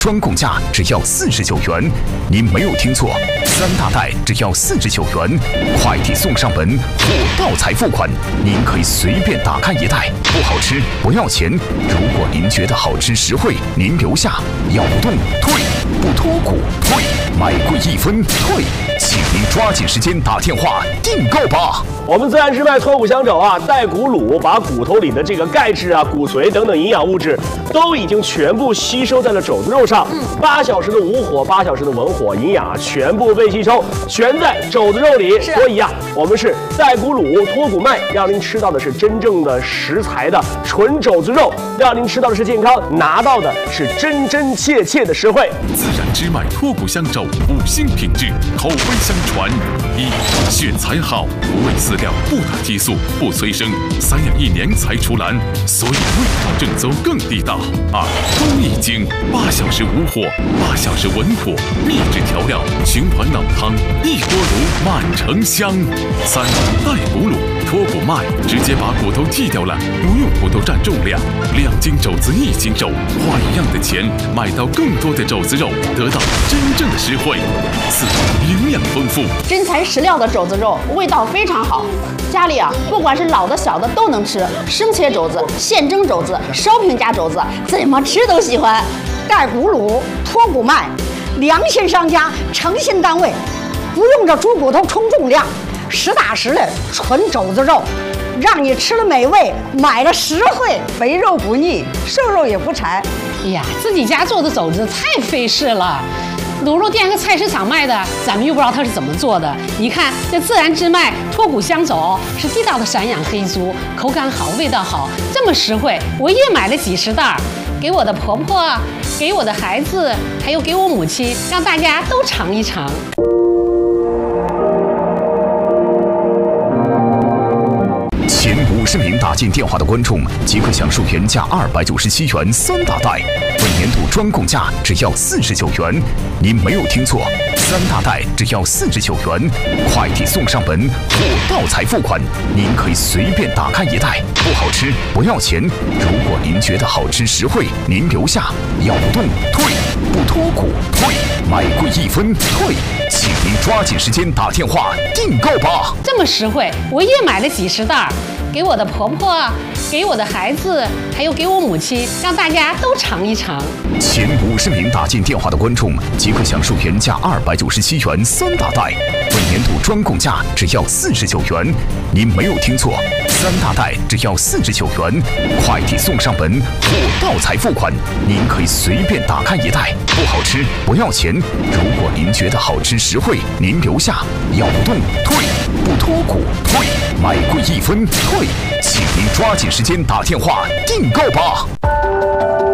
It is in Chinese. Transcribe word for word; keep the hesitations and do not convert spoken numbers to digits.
专供价只要四十九元，您没有听错，三大袋只要四十九元，快递送上门，货到才付款，您可以随便打开一袋，不好吃不要钱。如果您觉得好吃实惠，您留下，要不动退，不脱骨退，买贵一分退，请您抓紧时间打电话订购吧。 我们自然之脉脱骨香肘啊，带骨卤把骨头里的这个钙质啊、骨髓等等营养物质都已经全部吸收在了肘子肉上。八小时的无火，八小时的文火，营养啊全部被吸收，全在肘子肉里。所以啊，我们是带骨卤脱骨麦，让您吃到的是真正的食材的纯肘子肉，让您吃到的是健康，拿到的是真真切切的实惠。 自然之脉脱骨香肘，五星品质，口碑相传。一，选材好，不喂饲料，不打激素，不催生，散养一年才出栏，所以味道正宗更地道。二，工艺精，八小时无火，八小时文火，秘制调料，循环老汤，一锅炉满城香。三，带骨卤脱骨麦，直接把骨头剔掉了，不用骨头占重量，两斤肘子一斤肉，花一样的钱买到更多的肘子肉，得到真正的实惠。四，营养丰富， 真材实料的肘子肉，味道非常好。家里啊，不管是老的小的都能吃，生切肘子、现蒸肘子、烧饼夹肘子，怎么吃都喜欢。带骨卤脱骨麦，良心商家，诚信单位，不用这猪骨头冲重量，实打实的纯肘子肉，让你吃了美味，买了实惠， 肥肉不腻，瘦肉也不柴。 哎呀，自己家做的肘子太费事了。卤肉店和菜市场卖的，咱们又不知道它是怎么做的。你看这自然之脉脱骨香肘是地道的散养黑猪，口感好，味道好，这么实惠，我也买了几十袋，给我的婆婆，给我的孩子，还有给我母亲，让大家都尝一尝。 前五十名打进电话的观众即可享受原价二百九十七元三大袋，本年度专供价只要四十九元。您没有听错，三大袋只要四十九元，快递送上门，货到才付款，您可以随便打开一袋，不好吃不要钱。如果您觉得好吃实惠，您留下，要不动退，不脱骨退，买贵一分退，请您抓紧时间打电话订购吧。 这么实惠，我也买了几十袋，给我的婆婆，给我的孩子，还有给我母亲，让大家都尝一尝。 前五十名打进电话的观众即可享受原价二百九十七元三大袋，本年度专供价只要四十九元。您没有听错，三大袋只要四十九元，快递送上门，货到才付款，您可以随便打开一袋，不好吃不要钱。如果您觉得好吃实惠，您留下，要不动退，不脱骨退，买贵一分退，请您抓紧时间打电话订购吧。